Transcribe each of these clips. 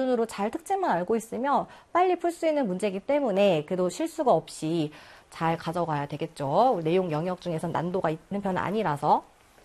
기준으로 잘 특징만 알고 있으면 빨리 풀 수 있는 문제이기 때문에 그래도 실수가 없이 잘 가져가야 되겠죠. 내용 영역 중에서는 난도가 있는 편은 아니라서.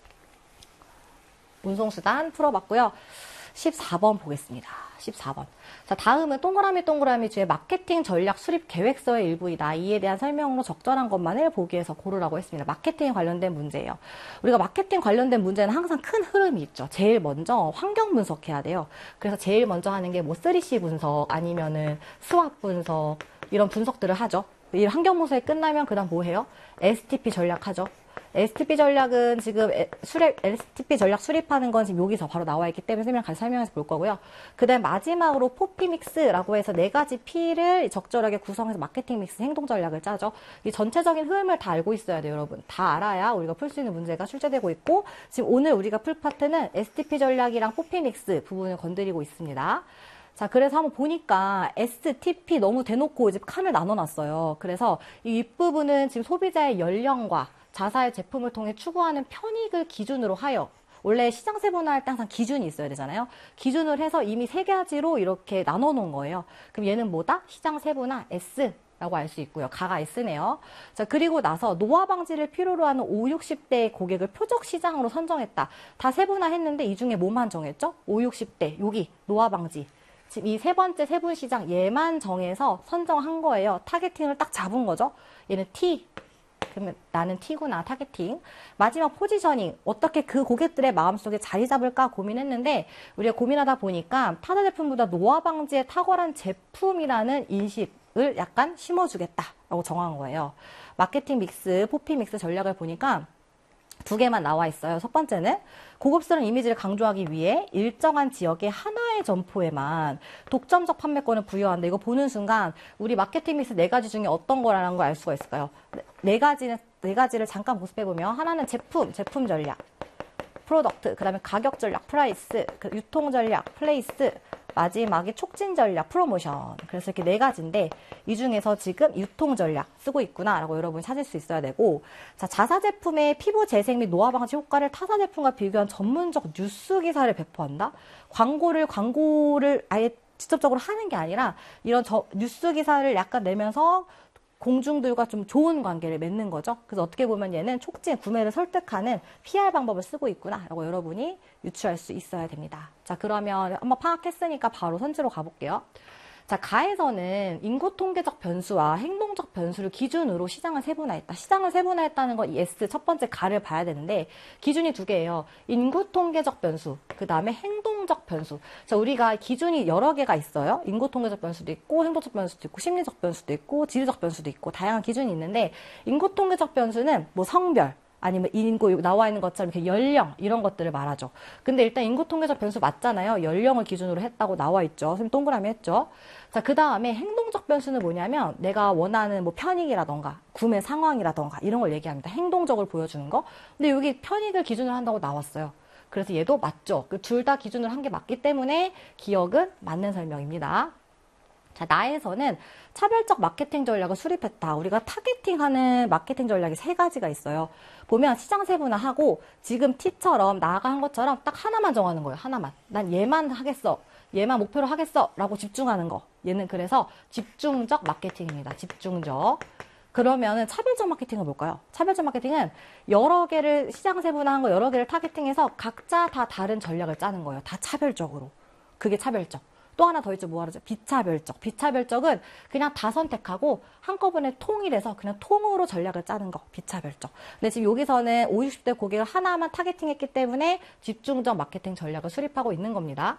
운송수단 풀어봤고요. 14번 보겠습니다. 14번. 자, 다음은 동그라미 중에 마케팅 전략 수립 계획서의 일부이다. 이에 대한 설명으로 적절한 것만을 보기 위해서 고르라고 했습니다. 마케팅에 관련된 문제예요. 우리가 마케팅 관련된 문제는 항상 큰 흐름이 있죠. 제일 먼저 환경 분석해야 돼요. 그래서 제일 먼저 하는 게 뭐 3C 분석 아니면은 스왑 분석 이런 분석들을 하죠. 이 환경 분석이 끝나면 그다음 뭐 해요? STP 전략 하죠. STP 전략은 지금 STP 전략 수립하는 건 지금 여기서 바로 나와 있기 때문에 같이 설명해서 볼 거고요. 그 다음 마지막으로 포피 믹스라고 해서 4가지 P를 적절하게 구성해서 마케팅 믹스 행동 전략을 짜죠. 이 전체적인 흐름을 다 알고 있어야 돼요, 여러분. 다 알아야 우리가 풀 수 있는 문제가 출제되고 있고, 지금 오늘 우리가 풀 파트는 STP 전략이랑 포피 믹스 부분을 건드리고 있습니다. 자, 그래서 한번 보니까 STP 너무 대놓고 이제 칸을 나눠놨어요. 그래서 이 윗부분은 지금 소비자의 연령과 자사의 제품을 통해 추구하는 편익을 기준으로 하여, 원래 시장 세분화할 때 항상 기준이 있어야 되잖아요. 기준을 해서 이미 3가지로 이렇게 나눠 놓은 거예요. 그럼 얘는 뭐다? 시장 세분화 S라고 알 수 있고요. 가가 S네요. 자, 그리고 나서 노화 방지를 필요로 하는 5, 60대의 고객을 표적 시장으로 선정했다. 다 세분화했는데 이 중에 뭐만 정했죠? 5, 60대 여기 노화 방지. 지금 이 3번째 세분 시장 얘만 정해서 선정한 거예요. 타겟팅을 딱 잡은 거죠. 얘는 T. 그러면 나는 T구나, 타겟팅. 마지막 포지셔닝. 어떻게 그 고객들의 마음속에 자리 잡을까 고민했는데, 우리가 고민하다 보니까 타사 제품보다 노화 방지에 탁월한 제품이라는 인식을 약간 심어주겠다라고 정한 거예요. 마케팅 믹스, 포피 믹스 전략을 보니까 2개만 나와 있어요. 첫 번째는 고급스러운 이미지를 강조하기 위해 일정한 지역의 하나의 점포에만 독점적 판매권을 부여한다. 이거 보는 순간 우리 마케팅 믹스 4가지 중에 어떤 거라는 걸 알 수가 있을까요? 4가지를 잠깐 모습해보면, 하나는 제품 전략, 프로덕트, 그 다음에 가격 전략, 프라이스, 유통 전략, 플레이스, 마지막에 촉진 전략, 프로모션. 그래서 이렇게 4가지인데 이 중에서 지금 유통 전략 쓰고 있구나라고 여러분이 찾을 수 있어야 되고, 자, 자사 제품의 피부 재생 및 노화 방지 효과를 타사 제품과 비교한 전문적 뉴스 기사를 배포한다. 광고를 아예 직접적으로 하는 게 아니라 이런 뉴스 기사를 약간 내면서 공중들과 좀 좋은 관계를 맺는 거죠. 그래서 어떻게 보면 얘는 촉진, 구매를 설득하는 PR 방법을 쓰고 있구나 라고 여러분이 유추할 수 있어야 됩니다. 자, 그러면 한번 파악했으니까 바로 선지로 가볼게요. 자, 가에서는 인구 통계적 변수와 행동적 변수를 기준으로 시장을 세분화했다. 시장을 세분화했다는 건 이 S 첫 번째 가를 봐야 되는데, 기준이 2개예요. 인구 통계적 변수, 그 다음에 행동적 변수. 자, 우리가 기준이 여러 개가 있어요. 인구 통계적 변수도 있고, 행동적 변수도 있고, 심리적 변수도 있고, 지리적 변수도 있고, 다양한 기준이 있는데, 인구 통계적 변수는 뭐 성별, 아니면 인구, 나와 있는 것처럼 이렇게 연령, 이런 것들을 말하죠. 근데 일단 인구 통계적 변수 맞잖아요. 연령을 기준으로 했다고 나와 있죠. 선생님 동그라미 했죠. 자, 그 다음에 행동적 변수는 뭐냐면 내가 원하는 뭐 편익이라던가 구매 상황이라던가 이런 걸 얘기합니다. 행동적으로 보여주는 거. 근데 여기 편익을 기준으로 한다고 나왔어요. 그래서 얘도 맞죠. 둘 다 기준으로 한 게 맞기 때문에 기억은 맞는 설명입니다. 자, 나에서는 차별적 마케팅 전략을 수립했다. 우리가 타겟팅하는 마케팅 전략이 3가지가 있어요. 보면 시장 세분화하고 지금 T처럼 나아가 한 것처럼 딱 하나만 정하는 거예요. 하나만. 난 얘만 하겠어. 얘만 목표로 하겠어. 라고 집중하는 거. 얘는 그래서 집중적 마케팅입니다. 집중적. 그러면은 차별적 마케팅은 뭘까요? 차별적 마케팅은 여러 개를 시장 세분화한 거 여러 개를 타겟팅해서 각자 다 다른 전략을 짜는 거예요. 다 차별적으로. 그게 차별적. 또 하나 더 있죠. 뭐 하죠? 비차별적. 비차별적은 그냥 다 선택하고 한꺼번에 통일해서 그냥 통으로 전략을 짜는 거. 비차별적. 근데 지금 여기서는 5, 60대 고객을 하나만 타겟팅했기 때문에 집중적 마케팅 전략을 수립하고 있는 겁니다.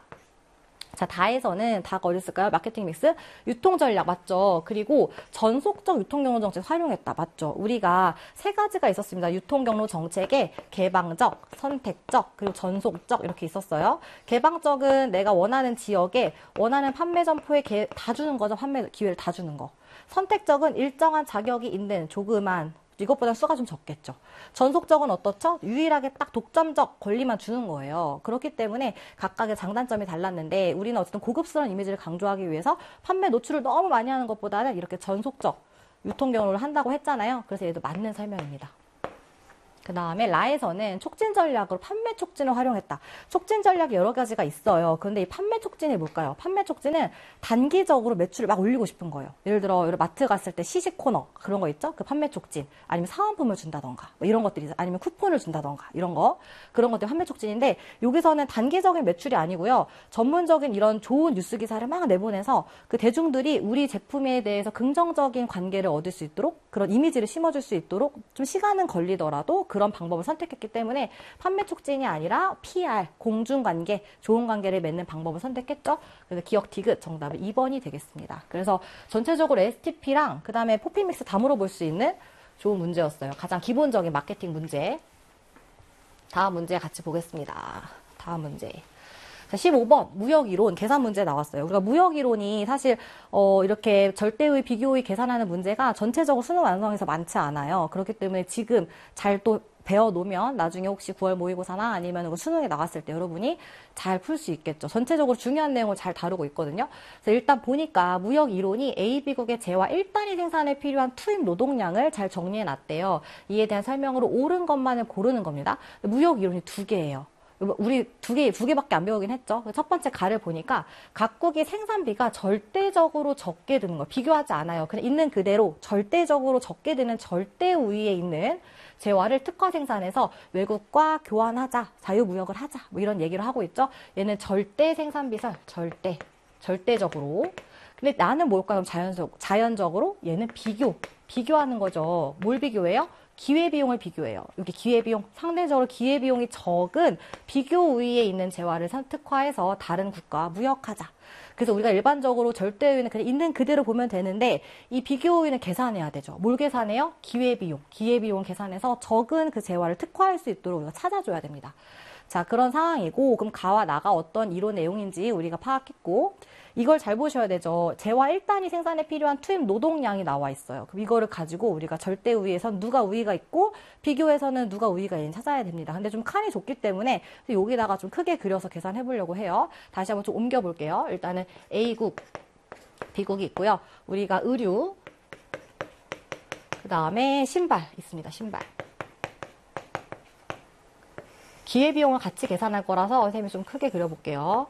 자, 다에서는 다가 어디 있을까요? 마케팅 믹스, 유통 전략 맞죠? 그리고 전속적 유통 경로 정책 활용했다 맞죠? 우리가 3가지가 있었습니다. 유통 경로 정책에 개방적, 선택적, 그리고 전속적 이렇게 있었어요. 개방적은 내가 원하는 지역에 원하는 판매 점포에 다 주는 거죠. 판매 기회를 다 주는 거. 선택적은 일정한 자격이 있는 조그만, 이것보다 수가 좀 적겠죠. 전속적은 어떻죠? 유일하게 딱 독점적 권리만 주는 거예요. 그렇기 때문에 각각의 장단점이 달랐는데 우리는 어쨌든 고급스러운 이미지를 강조하기 위해서 판매 노출을 너무 많이 하는 것보다는 이렇게 전속적 유통 경로를 한다고 했잖아요. 그래서 얘도 맞는 설명입니다. 그 다음에 라에서는 촉진 전략으로 판매 촉진을 활용했다. 촉진 전략이 여러 가지가 있어요. 그런데 이 판매 촉진이 뭘까요? 판매 촉진은 단기적으로 매출을 막 올리고 싶은 거예요. 예를 들어 마트 갔을 때 시식 코너 그런 거 있죠? 그 판매 촉진. 아니면 사은품을 준다던가 뭐 이런 것들이 아니면 쿠폰을 준다던가 이런 거 그런 것들이 판매 촉진인데 여기서는 단기적인 매출이 아니고요. 전문적인 이런 좋은 뉴스 기사를 막 내보내서 그 대중들이 우리 제품에 대해서 긍정적인 관계를 얻을 수 있도록 그런 이미지를 심어줄 수 있도록 좀 시간은 걸리더라도 그런 방법을 선택했기 때문에 판매 촉진이 아니라 PR, 공중관계, 좋은 관계를 맺는 방법을 선택했죠. 그래서 기억 디귿 정답은 2번이 되겠습니다. 그래서 전체적으로 STP랑 그 다음에 포피믹스 다 물어볼 수 있는 좋은 문제였어요. 가장 기본적인 마케팅 문제. 다음 문제 같이 보겠습니다. 다음 문제. 자, 15번 무역이론 계산 문제 나왔어요. 우리가 무역이론이 사실 이렇게 절대의 비교의 계산하는 문제가 전체적으로 수능 완성에서 많지 않아요. 그렇기 때문에 지금 잘 또 배워놓으면 나중에 혹시 9월 모의고사나 아니면 수능에 나왔을 때 여러분이 잘 풀 수 있겠죠. 전체적으로 중요한 내용을 잘 다루고 있거든요. 그래서 일단 보니까 무역이론이 AB국의 재화 1단위 생산에 필요한 투입 노동량을 잘 정리해놨대요. 이에 대한 설명으로 옳은 것만을 고르는 겁니다. 무역이론이 두 개예요. 우리 두 개밖에 안 배우긴 했죠. 첫 번째 가를 보니까 각국의 생산비가 절대적으로 적게 드는 거 비교하지 않아요. 그냥 있는 그대로 절대적으로 적게 드는 절대 우위에 있는 재화를 특화 생산해서 외국과 교환하자, 자유무역을 하자 뭐 이런 얘기를 하고 있죠. 얘는 절대 생산비설, 절대적으로. 근데 나는 뭘까요? 자연적으로 얘는 비교하는 거죠. 뭘 비교해요? 기회비용을 비교해요. 여기 기회비용, 상대적으로 기회비용이 적은 비교 우위에 있는 재화를 특화해서 다른 국가와 무역하자. 그래서 우리가 일반적으로 절대우위는 그냥 있는 그대로 보면 되는데 이 비교 우위는 계산해야 되죠. 뭘 계산해요? 기회비용 계산해서 적은 그 재화를 특화할 수 있도록 우리가 찾아줘야 됩니다. 자, 그런 상황이고 그럼 가와 나가 어떤 이론 내용인지 우리가 파악했고 이걸 잘 보셔야 되죠. 재화 1단위 생산에 필요한 투입 노동량이 나와 있어요. 그럼 이거를 가지고 우리가 절대 우위에선 누가 우위가 있고 비교에서는 누가 우위가 있는지 찾아야 됩니다. 근데 좀 칸이 좁기 때문에 여기다가 좀 크게 그려서 계산해 보려고 해요. 다시 한번 좀 옮겨 볼게요. 일단은 A국, B국이 있고요. 우리가 의류, 그 다음에 신발 있습니다. 신발. 기회비용을 같이 계산할 거라서 선생님이 좀 크게 그려볼게요.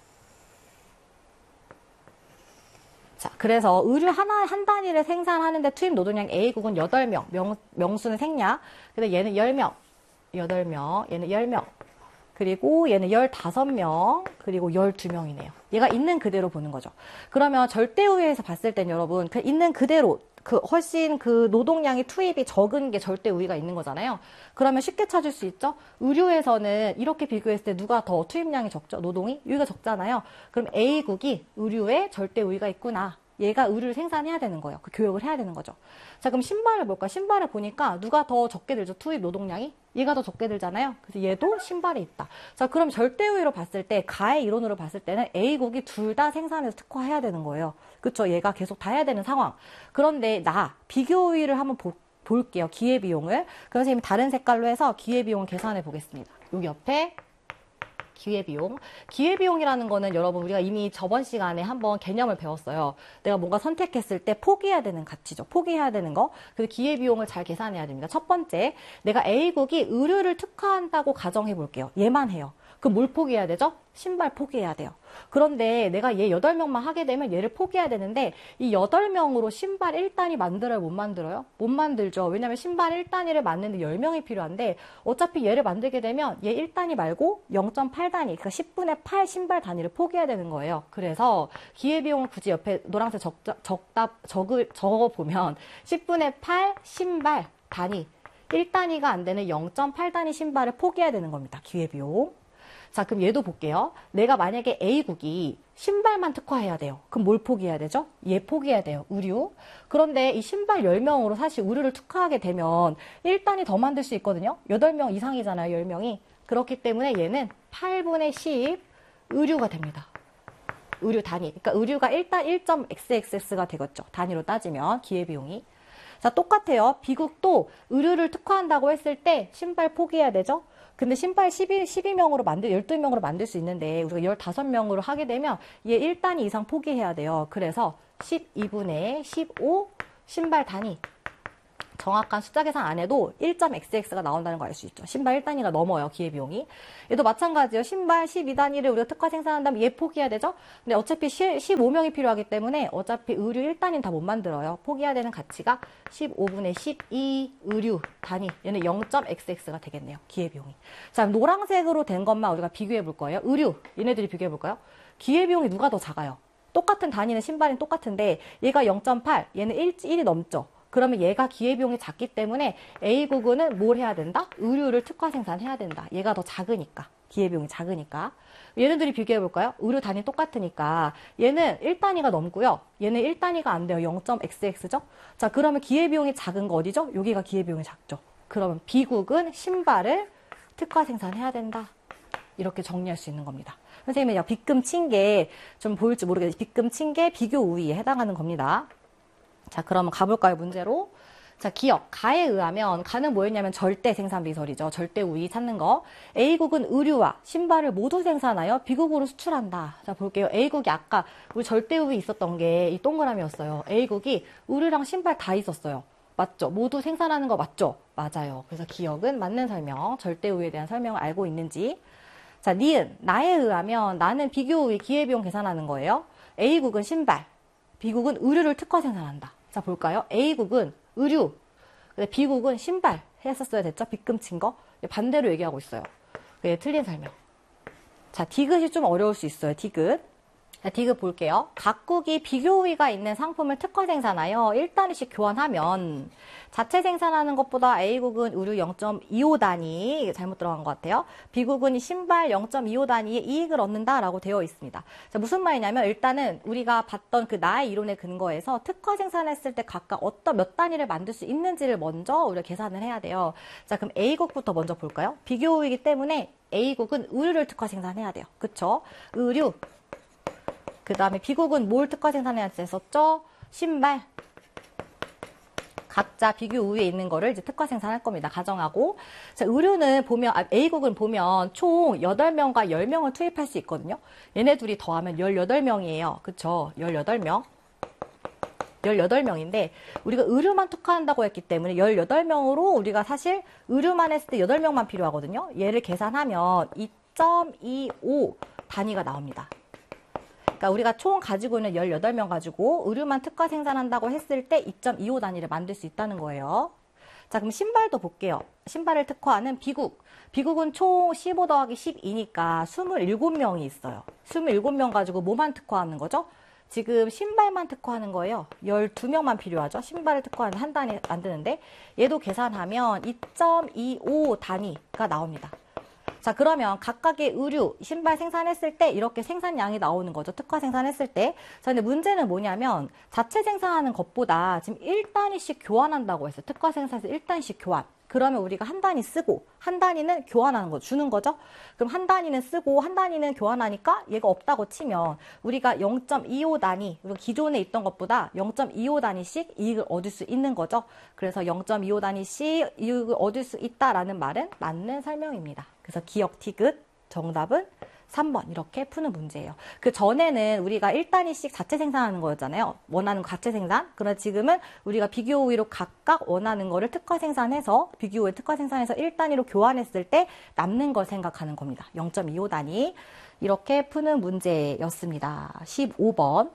자, 그래서 의류 한 단위를 생산하는데 투입 노동량 A국은 8명, 명수는 생략. 근데 얘는 10명, 8명, 얘는 10명. 그리고 얘는 15명, 그리고 12명이네요. 얘가 있는 그대로 보는 거죠. 그러면 절대우위에서 봤을 땐 여러분, 그 있는 그대로, 훨씬 그 노동량이 투입이 적은 게 절대우위가 있는 거잖아요. 그러면 쉽게 찾을 수 있죠? 의류에서는 이렇게 비교했을 때 누가 더 투입량이 적죠? 노동이? 여기가 적잖아요. 그럼 A국이 의류에 절대우위가 있구나. 얘가 의류를 생산해야 되는 거예요. 그 교역을 해야 되는 거죠. 자, 그럼 신발을 볼까? 신발을 보니까 누가 더 적게 들죠? 투입 노동량이? 얘가 더 적게 들잖아요. 그래서 얘도 신발이 있다. 자, 그럼 절대우위로 봤을 때, 가의 이론으로 봤을 때는 A국이 둘 다 생산해서 특화해야 되는 거예요. 그쵸? 얘가 계속 다 해야 되는 상황. 그런데 비교우위를 한번 볼게요. 기회비용을. 그럼 선생님이 다른 색깔로 해서 기회비용을 계산해 보겠습니다. 여기 옆에 기회비용. 기회비용이라는 거는 여러분 우리가 이미 저번 시간에 한번 개념을 배웠어요. 내가 뭔가 선택했을 때 포기해야 되는 가치죠. 포기해야 되는 거. 그래서 기회비용을 잘 계산해야 됩니다. 첫 번째, 내가 A국이 의류를 특화한다고 가정해 볼게요. 얘만 해요. 그럼 뭘 포기해야 되죠? 신발 포기해야 돼요. 그런데 내가 얘 8명만 하게 되면 얘를 포기해야 되는데 이 8명으로 신발 1단위 만들어요? 못 만들어요? 못 만들죠. 왜냐면 신발 1단위를 만드는데 10명이 필요한데 어차피 얘를 만들게 되면 얘 1단위 말고 0.8단위 그러니까 10분의 8 신발 단위를 포기해야 되는 거예요. 그래서 기회비용을 굳이 옆에 노란색 적어보면 10분의 8 신발 단위 1단위가 안 되는 0.8단위 신발을 포기해야 되는 겁니다. 기회비용. 자, 그럼 얘도 볼게요. 내가 만약에 A국이 신발만 특화해야 돼요. 그럼 뭘 포기해야 되죠? 얘 포기해야 돼요. 의류. 그런데 이 신발 10명으로 사실 의류를 특화하게 되면 1단위 더 만들 수 있거든요. 8명 이상이잖아요. 10명이. 그렇기 때문에 얘는 8분의 10 의류가 됩니다. 의류 단위. 그러니까 의류가 일단 1.xx가 되겠죠. 단위로 따지면 기회비용이. 자, 똑같아요. B국도 의류를 특화한다고 했을 때 신발 포기해야 되죠? 근데 신발 12명으로 12명으로 만들 수 있는데 우리가 15명으로 하게 되면 얘 1단위 이상 포기해야 돼요. 그래서 12분의 15 신발 단위 정확한 숫자 계산 안 해도 1.xx가 나온다는 거 알 수 있죠. 신발 1단위가 넘어요, 기회비용이. 얘도 마찬가지예요. 신발 12단위를 우리가 특화 생산한다면 얘 포기해야 되죠? 근데 어차피 15명이 필요하기 때문에 어차피 의류 1단위는 다 못 만들어요. 포기해야 되는 가치가 15분의 12 의류 단위. 얘는 0.xx가 되겠네요, 기회비용이. 자, 노란색으로 된 것만 우리가 비교해 볼 거예요. 의류, 얘네들이 비교해 볼까요? 기회비용이 누가 더 작아요? 똑같은 단위는 신발은 똑같은데 얘가 0.8, 얘는 1이 넘죠. 그러면 얘가 기회비용이 작기 때문에 A국은 뭘 해야 된다? 의류를 특화 생산해야 된다. 얘가 더 작으니까. 기회비용이 작으니까. 얘네들이 비교해 볼까요? 의류 단위 똑같으니까 얘는 1단위가 넘고요. 얘는 1단위가 안 돼요. 0.xx죠? 자, 그러면 기회비용이 작은 거 어디죠? 여기가 기회비용이 작죠. 그러면 B국은 신발을 특화 생산해야 된다. 이렇게 정리할 수 있는 겁니다. 선생님은 빗금 친 게 좀 보일지 모르겠는데 빗금 친 게 비교 우위에 해당하는 겁니다. 자, 그러면 가볼까요, 문제로? 자, 기억. 가에 의하면, 가는 뭐였냐면 절대 생산 비설이죠. 절대 우위 찾는 거. A국은 의류와 신발을 모두 생산하여 B국으로 수출한다. 자, 볼게요. A국이 아까 우리 절대 우위 있었던 게 이 동그라미였어요. A국이 의류랑 신발 다 있었어요. 맞죠? 모두 생산하는 거 맞죠? 맞아요. 그래서 기억은 맞는 설명, 절대 우위에 대한 설명을 알고 있는지. 자, 니은. 나에 의하면 나는 비교 우위 기회비용 계산하는 거예요. A국은 신발, B국은 의류를 특화 생산한다. 자, 볼까요? A국은 의류, B국은 신발 했었어야 됐죠? 빗금 친 거. 반대로 얘기하고 있어요. 틀린 설명. 자, 디귿이 좀 어려울 수 있어요. 디귿. 자, 디귿 볼게요. 각국이 비교 우위가 있는 상품을 특화 생산하여 1단위씩 교환하면 자체 생산하는 것보다 A국은 의류 0.25단위 잘못 들어간 것 같아요. B국은 신발 0.25단위의 이익을 얻는다라고 되어 있습니다. 자, 무슨 말이냐면 일단은 우리가 봤던 그 나의 이론의 근거에서 특화 생산했을 때 각각 어떤 몇 단위를 만들 수 있는지를 먼저 우리가 계산을 해야 돼요. 자, 그럼 A국부터 먼저 볼까요? 비교 우위이기 때문에 A국은 의류를 특화 생산해야 돼요. 그쵸? 의류. 그 다음에 B국은 뭘 특화 생산해야 했었죠? 신발. 각자 비교 우위에 있는 거를 이제 특화 생산할 겁니다. 가정하고. 자, 의류는 보면, A국은 보면 총 8명과 10명을 투입할 수 있거든요. 얘네 둘이 더하면 18명이에요. 그쵸? 18명. 18명인데, 우리가 의류만 특화한다고 했기 때문에 18명으로 우리가 사실 의류만 했을 때 8명만 필요하거든요. 얘를 계산하면 2.25 단위가 나옵니다. 그러니까 우리가 총 가지고 있는 18명 가지고 의류만 특화 생산한다고 했을 때 2.25 단위를 만들 수 있다는 거예요. 자, 그럼 신발도 볼게요. 신발을 특화하는 B국. B국은 총 15 더하기 12니까 27명이 있어요. 27명 가지고 뭐만 특화하는 거죠? 지금 신발만 특화하는 거예요. 12명만 필요하죠. 신발을 특화하는 한 단위 만드는데 얘도 계산하면 2.25 단위가 나옵니다. 자, 그러면 각각의 의류, 신발 생산했을 때 이렇게 생산량이 나오는 거죠. 특화 생산했을 때. 자, 근데 문제는 뭐냐면 자체 생산하는 것보다 지금 1단위씩 교환한다고 했어요. 특화 생산에서 1단위씩 교환. 그러면 우리가 한 단위 쓰고 한 단위는 교환하는 거 주는 거죠. 그럼 한 단위는 쓰고 한 단위는 교환하니까 얘가 없다고 치면 우리가 0.25 단위, 그리고 기존에 있던 것보다 0.25 단위씩 이익을 얻을 수 있는 거죠. 그래서 0.25 단위씩 이익을 얻을 수 있다라는 말은 맞는 설명입니다. 그래서 기억 티귿 정답은 3번 이렇게 푸는 문제예요. 그 전에는 우리가 1단위씩 자체 생산하는 거였잖아요. 원하는 거 자체 생산. 그러나 지금은 우리가 비교 우위로 각각 원하는 거를 특화 생산해서 비교 우위 특화 생산해서 1단위로 교환했을 때 남는 걸 생각하는 겁니다. 0.25 단위 이렇게 푸는 문제였습니다. 15번.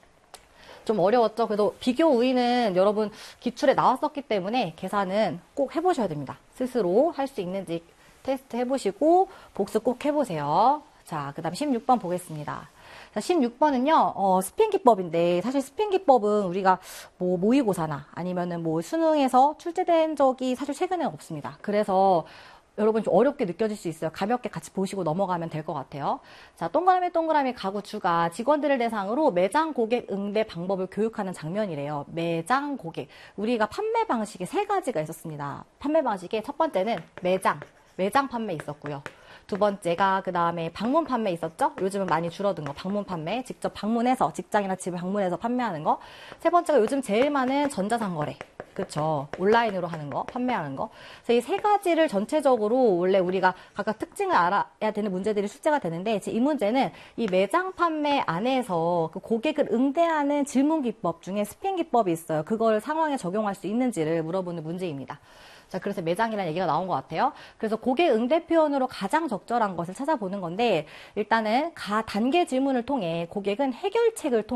좀 어려웠죠? 그래도 비교 우위는 여러분 기출에 나왔었기 때문에 계산은 꼭 해보셔야 됩니다. 스스로 할 수 있는지 테스트 해보시고 복습 꼭 해보세요. 자, 그 다음 16번 보겠습니다. 자, 16번은요, 스핀 기법인데, 사실 스핀 기법은 우리가 뭐 모의고사나 아니면은 뭐 수능에서 출제된 적이 사실 최근에는 없습니다. 그래서 여러분 좀 어렵게 느껴질 수 있어요. 가볍게 같이 보시고 넘어가면 될 것 같아요. 자, 동그라미 가구주가 직원들을 대상으로 매장 고객 응대 방법을 교육하는 장면이래요. 매장 고객. 우리가 판매 방식에 3가지가 있었습니다. 판매 방식에 첫 번째는 매장 판매 있었고요. 두 번째가 그 다음에 방문 판매 있었죠? 요즘은 많이 줄어든 거. 방문 판매. 직접 방문해서 직장이나 집을 방문해서 판매하는 거. 세 번째가 요즘 제일 많은 전자상거래. 그쵸. 온라인으로 하는 거, 판매하는 거. 그래서 이 세 가지를 전체적으로 원래 우리가 각각 특징을 알아야 되는 문제들이 출제가 되는데, 이 문제는 이 매장 판매 안에서 그 고객을 응대하는 질문 기법 중에 스핀 기법이 있어요. 그걸 상황에 적용할 수 있는지를 물어보는 문제입니다. 자, 그래서 매장이라는 얘기가 나온 것 같아요. 그래서 고객 응대 표현으로 가장 적절한 것을 찾아보는 건데, 일단은 단계 질문을 통해 고객은 해결책을 통해